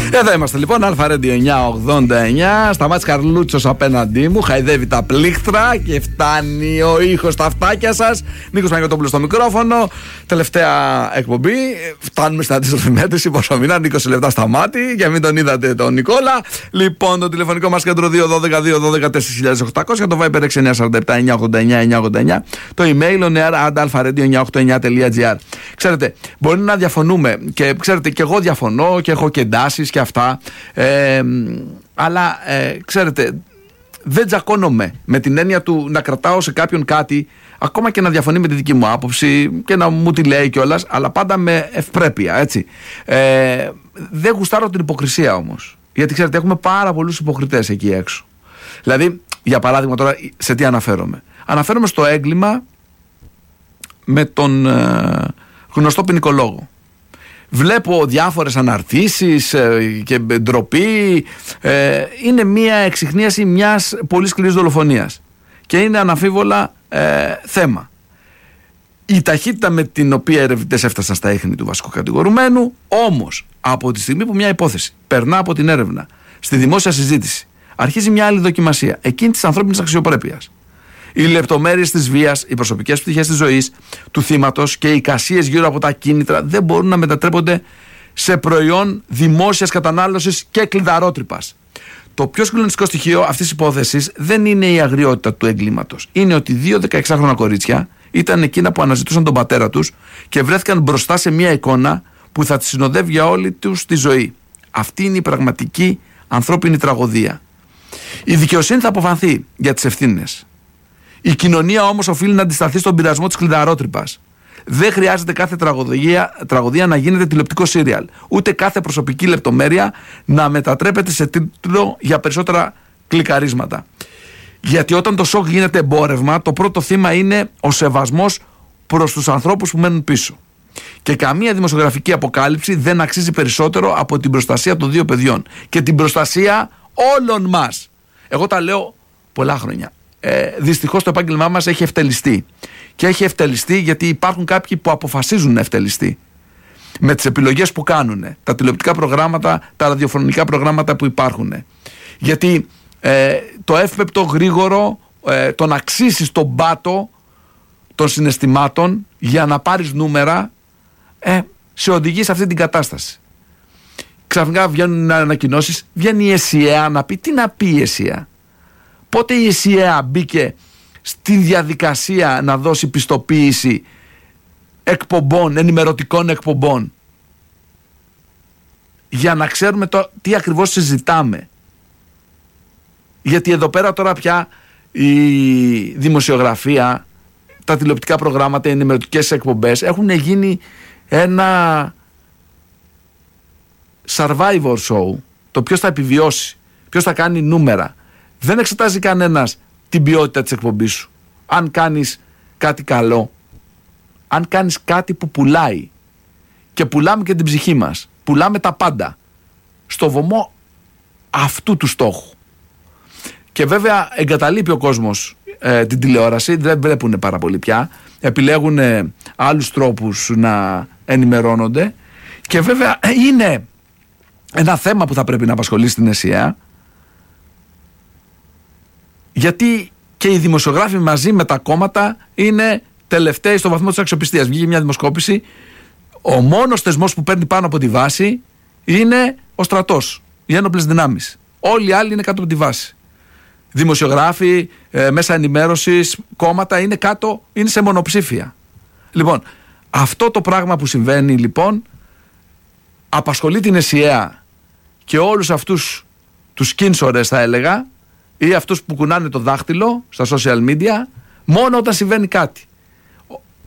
Εδώ είμαστε λοιπόν, Αλφα-Radio 989. Σταμάτης Καρλούτσος απέναντί μου, χαϊδεύει τα πλήκτρα και φτάνει ο ήχος στα αυτάκια σας. Νίκος Παναγιωτόπουλος στο μικρόφωνο. Τελευταία εκπομπή. Φτάνουμε στην αντίστροφη μέτρηση. Πόσο μήνα, 20 λεπτά στα μάτι. Για μην τον είδατε τον Νικόλα. Λοιπόν, το τηλεφωνικό μας κέντρο 212-212-4800. Το Viber 6947-989-989. Το email onear@alpha-radio989.gr. Ξέρετε, μπορεί να διαφωνούμε και ξέρετε, και εγώ διαφωνώ και έχω και εντάσεις και αυτά. Αλλά ξέρετε, δεν τζακώνομαι με την έννοια του να κρατάω σε κάποιον κάτι, ακόμα και να διαφωνεί με τη δική μου άποψη και να μου τη λέει κιόλας, αλλά πάντα με ευπρέπεια, έτσι. Δεν γουστάρω την υποκρισία όμως. Γιατί ξέρετε, έχουμε πάρα πολλούς υποκριτές εκεί έξω. Δηλαδή, για παράδειγμα, τώρα σε τι αναφέρομαι? Αναφέρομαι στο έγκλημα με τον γνωστό ποινικολόγο. Βλέπω διάφορες αναρτήσεις και ντροπή. Είναι μια εξιχνίαση μιας πολύ σκληρής δολοφονίας και είναι αναμφίβολα θέμα. Η ταχύτητα με την οποία οι ερευνητές έφτασαν στα ίχνη του βασικού κατηγορουμένου, όμως από τη στιγμή που μια υπόθεση περνά από την έρευνα στη δημόσια συζήτηση, αρχίζει μια άλλη δοκιμασία, εκείνη της ανθρώπινης αξιοπρέπειας. Οι λεπτομέρειες της βίας, οι προσωπικές πτυχές της ζωής του θύματος και οι εικασίες γύρω από τα κίνητρα δεν μπορούν να μετατρέπονται σε προϊόν δημόσιας κατανάλωσης και κλειδαρότρυπας. Το πιο συγκλονιστικό στοιχείο αυτής της υπόθεσης δεν είναι η αγριότητα του εγκλήματος. Είναι ότι 2 16χρονα κορίτσια ήταν εκείνα που αναζητούσαν τον πατέρα τους και βρέθηκαν μπροστά σε μια εικόνα που θα τις συνοδεύει για όλη τους τη ζωή. Αυτή είναι η πραγματική ανθρώπινη τραγωδία. Η δικαιοσύνη θα αποφανθεί για τις ευθύνες. Η κοινωνία όμως οφείλει να αντισταθεί στον πειρασμό της κλειδαρότρυπας. Δεν χρειάζεται κάθε τραγωδία να γίνεται τηλεοπτικό σύριαλ, ούτε κάθε προσωπική λεπτομέρεια να μετατρέπεται σε τίτλο για περισσότερα κλικαρίσματα. Γιατί όταν το σοκ γίνεται εμπόρευμα, το πρώτο θύμα είναι ο σεβασμός προς τους ανθρώπους που μένουν πίσω. Και καμία δημοσιογραφική αποκάλυψη δεν αξίζει περισσότερο από την προστασία των 2 παιδιών και την προστασία όλων μας. Εγώ τα λέω πολλά χρόνια. Δυστυχώς το επάγγελμά μας έχει ευτελιστεί. Και έχει ευτελιστεί γιατί υπάρχουν κάποιοι που αποφασίζουν να ευτελιστεί με τις επιλογές που κάνουν, τα τηλεοπτικά προγράμματα, τα ραδιοφωνικά προγράμματα που υπάρχουν. Γιατί το εύπεπτο γρήγορο, το να αξίσεις τον πάτο των συναισθημάτων για να πάρεις νούμερα, σε οδηγεί σε αυτή την κατάσταση. Ξαφνικά βγαίνουν ανακοινώσεις, βγαίνει η ΕΣΥΑ να πει. Τι να πει η ΕΣΥΑ? Πότε η ΕΣΥΑ μπήκε στη διαδικασία να δώσει πιστοποίηση εκπομπών, ενημερωτικών εκπομπών, για να ξέρουμε τι ακριβώς συζητάμε? Γιατί εδώ πέρα τώρα πια η δημοσιογραφία, τα τηλεοπτικά προγράμματα, οι ενημερωτικές εκπομπές έχουν γίνει ένα survivor show. Το ποιος θα επιβιώσει, ποιος θα κάνει νούμερα. Δεν εξετάζει κανένας την ποιότητα της εκπομπής σου. Αν κάνεις κάτι καλό, αν κάνεις κάτι που πουλάει, και πουλάμε και την ψυχή μας, πουλάμε τα πάντα στο βωμό αυτού του στόχου. Και βέβαια εγκαταλείπει ο κόσμος την τηλεόραση, δεν βλέπουν πάρα πολύ πια, επιλέγουν άλλους τρόπους να ενημερώνονται, και βέβαια είναι ένα θέμα που θα πρέπει να απασχολήσει την ΕΣΥΑ, γιατί και οι δημοσιογράφοι μαζί με τα κόμματα είναι τελευταίοι στο βαθμό της αξιοπιστίας. Βγήκε μια δημοσκόπηση, ο μόνος θεσμός που παίρνει πάνω από τη βάση είναι ο στρατός, οι ένοπλες δυνάμεις. Όλοι οι άλλοι είναι κάτω από τη βάση. Δημοσιογράφοι, μέσα ενημέρωσης, κόμματα είναι κάτω, είναι σε μονοψήφια. Λοιπόν, αυτό το πράγμα που συμβαίνει λοιπόν απασχολεί την ΕΣΥΑ και όλους αυτούς τους κίνσορες, θα έλεγα, ή αυτούς που κουνάνε το δάχτυλο στα social media, μόνο όταν συμβαίνει κάτι.